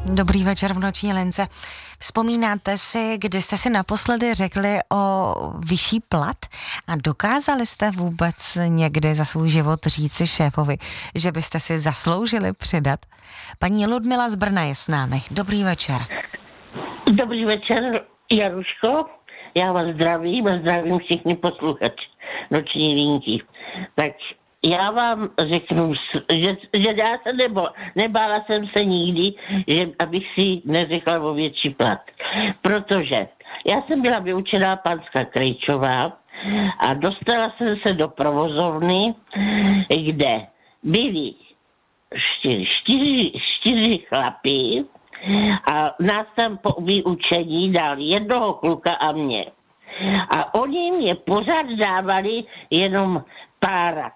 Dobrý večer v noční lince. Vzpomínáte si, kdy jste si naposledy řekli o vyšší plat a dokázali jste vůbec někdy za svůj život říci šéfovi, že byste si zasloužili přidat? Paní Ludmila z Brna je s námi. Dobrý večer. Dobrý večer, Jaruško. Já vás zdravím a zdravím všichni posluchači noční linky. Tak já vám řeknu, že já se nebála jsem se nikdy, že abych si neřekla o větší plat. Protože já jsem byla vyučená panská Krejčová a dostala jsem se do provozovny, kde byli čtyři chlapy a nás tam po vyučení dal jednoho kluka a mě. A oni mě pořád dávali jenom párat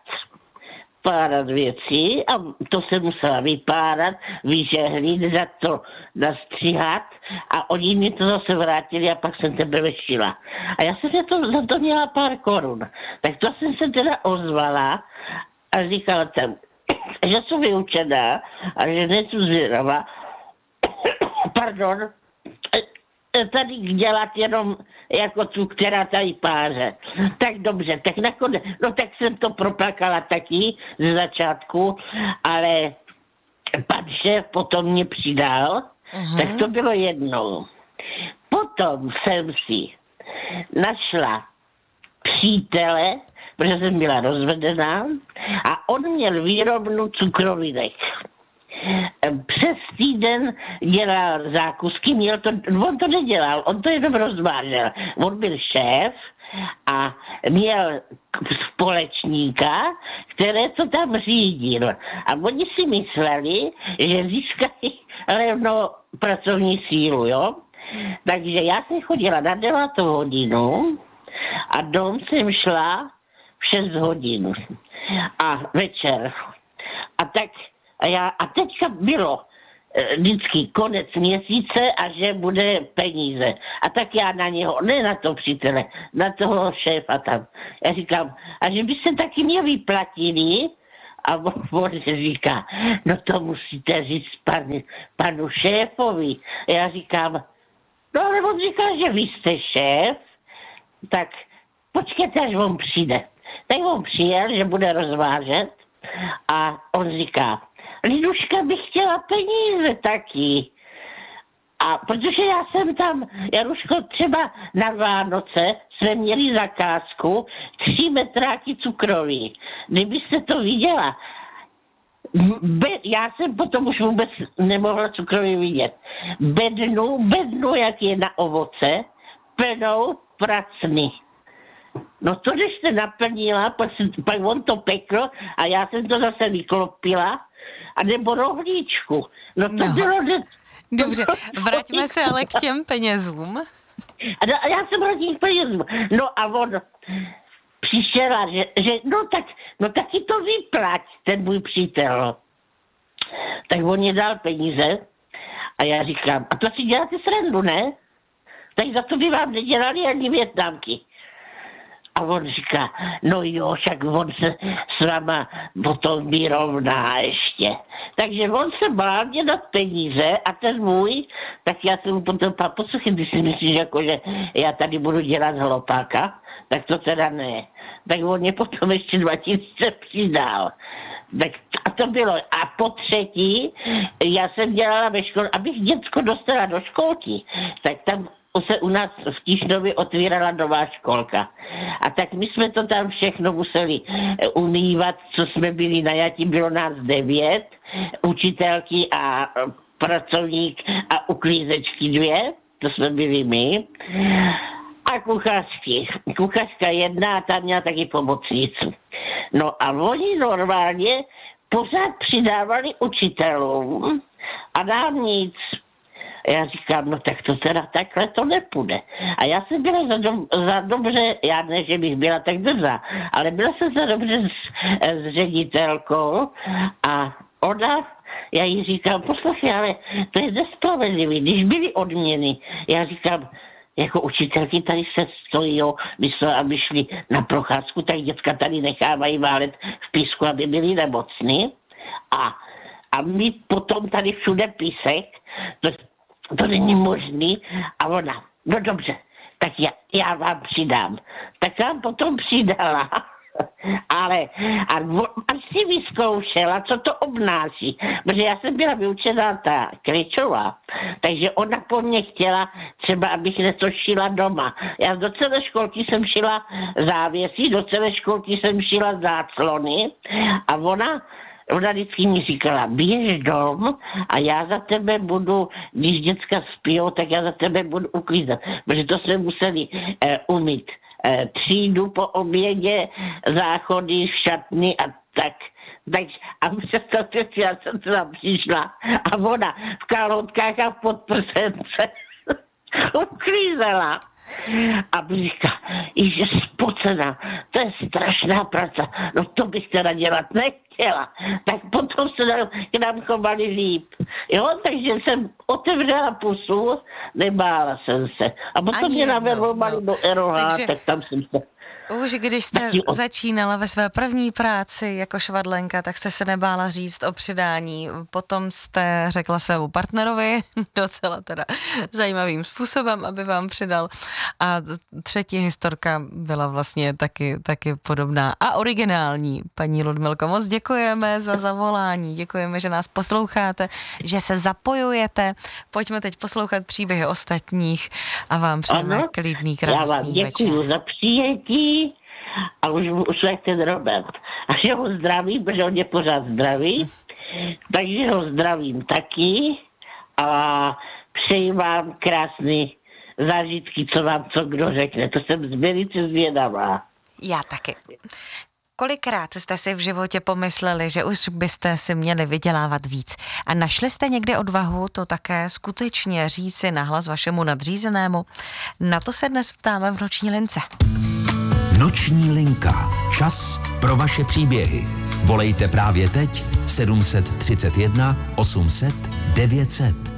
věcí a to se musela vypárat, vyžehlit, dát to nastříhat a oni mi to zase vrátili a pak jsem teprve šila. A já jsem za to měla pár korun. Tak to jsem se teda ozvala a říkala jsem, že jsem vyučená a že nejsem zvědavá, pardon, tady dělat jenom jako tu, která tady páře. Tak dobře, tak nakonec, no tak jsem to proplakala taky ze začátku, ale pan šéf potom mě přidal, tak to bylo jednou. Potom jsem si našla přítele, protože jsem byla rozvedená a on měl výrobnu cukrovinek. Přes týden dělal zákusky, on to nedělal, on to jenom rozvážel. On byl šéf a měl společníka, které to tam řídil. A oni si mysleli, že získají levnou pracovní sílu, jo. Takže já jsem chodila na 9 hodinu a dom jsem šla v 6 hodin a večer. A teďka bylo vždycky konec měsíce a že bude peníze. A tak já na něho, ne na toho přítele, na toho šéfa tam. Já říkám, a že byste taky mě vyplatili? A on říká, no to musíte říct panu šéfovi. Já říkám, no ale on říká, že vy jste šéf, tak počkejte, až on přijde. Tak on přijel, že bude rozvážet a on říká, Liduška by chtěla peníze taky. A protože já jsem tam, Jaruško, třeba na Vánoce jsme měli zakázku 3 metráky cukroví. Kdybyste to viděla, já jsem potom už vůbec nemohla cukroví vidět. Bednu, jak je na ovoce, plnou pracny. No to, když jste naplnila, pak on to pekl a já jsem to zase vyklopila, a nebo rohlíčku. No to bylo... Dobře, vraťme se ale k těm penězům. A já jsem rodil penězům. No a on přišel a že no taky to vyplať, ten můj přítel. Tak on mě dal peníze a já říkám, a to si děláte srandu, ne? Tak za to by vám nedělali ani Vietnamky. A on říká, no jo, však on se s váma potom vyrovná ještě. Takže on se bál mě dát peníze a ten můj, tak já jsem mu potom poslouchej, když si myslíš, jako, že já tady budu dělat hlopáka, tak to teda ne. Tak on mě potom ještě 2000 přidal. Tak a to bylo. A po třetí, já jsem dělala ve škole, abych děcko dostala do školky, tak tam se u nás v Tišnově otvírala nová školka. A tak my jsme to tam všechno museli umývat, co jsme byli najati, bylo nás 9, učitelky a pracovník a uklízečky 2, to jsme byli my. A kuchařky. Kuchařka 1 a tam měla taky pomocnicu. No a oni normálně pořád přidávali učitelům a nám nic. Já říkám, no tak to teda takhle to nepůjde. A já jsem byla za dobře, já ne, že bych byla tak drzá, ale byla jsem za dobře s ředitelkou a ona, já jí říkám, poslouchej, ale to je nespravedlivý, když byly odměny. Já říkám, jako učitelky tady se stojí, myslel, aby šli na procházku, tak děcka tady nechávají válet v písku, aby byli nemocní. a mít potom tady všude písek, to není možný. A ona, no dobře, tak já vám přidám. Tak vám potom přidala. Ale až si vyzkoušela, co to obnáší. Protože já jsem byla vyučená ta Kryčová, takže ona po mně chtěla třeba, abych něco šila doma. Já do celé školky jsem šila závěsí, do celé školky jsem šila záclony a ona vždycky mi říkala, běž dom a já za tebe budu, když děcka spijou, tak já za tebe budu uklízet. Protože to jsme museli umít třídu po obědě, záchody, šatny a tak. A představte si, já jsem tam přišla a ona v kalhotkách a v podprsence uklízela. A říká, že spocená, to je strašná práce, no to bych teda dělat nechtěla. Tak potom se k nám chovali líp. Jo, takže jsem otevřela pusu, nebála jsem se. A potom mě naverbovali do ROH, tak tam jsem se... Už když jste začínala ve své první práci jako švadlenka, tak jste se nebála říct o přidání. Potom jste řekla svému partnerovi docela teda zajímavým způsobem, aby vám přidal. A třetí historka byla vlastně taky podobná a originální. Paní Ludmilko, moc děkujeme za zavolání. Děkujeme, že nás posloucháte, že se zapojujete. Pojďme teď poslouchat příběhy ostatních a vám přejeme klidný, krásný večer. Já vám děkuju za přijetí. A už jak ten Robert. A že ho zdravím, protože on je pořád zdravý. Takže ho zdravím taky. A přeji vám krásný zážitky, co vám co kdo řekne. To jsem velice zvědavá. Já taky. Kolikrát jste si v životě pomysleli, že už byste si měli vydělávat víc? A našli jste někdy odvahu to také skutečně říci nahlas vašemu nadřízenému? Na to se dnes ptáme v Noční lince. Noční linka. Čas pro vaše příběhy. Volejte právě teď 731 800 900.